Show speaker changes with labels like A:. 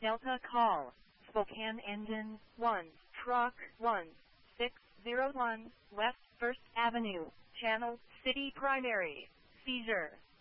A: Delta call. Spokane engine 1, truck 1601, West 1st Avenue, Channel City Primary. Seizure.